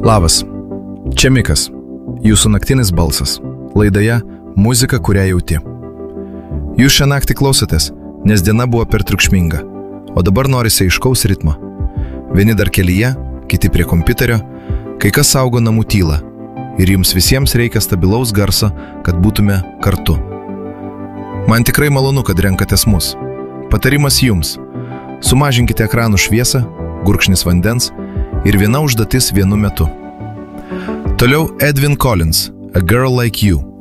Labas, čia Mikas, jūsų naktinis balsas, laidoje Muzika, kurią jauti. Jūs šią naktį klausotės, nes diena buvo per triukšminga, o dabar norisi aiškaus ritmo. Vieni dar kelyje, kiti prie kompiuterio, kai kas saugo namų tylą ir jums visiems reikia stabilaus garso, kad būtume kartu. Man tikrai malonu, kad renkatės mus. Patarimas jums. Sumažinkite ekranų šviesą, gurkšnis vandens ir viena užduotis vienu metu. Toliau Edwyn Collins, A Girl Like You.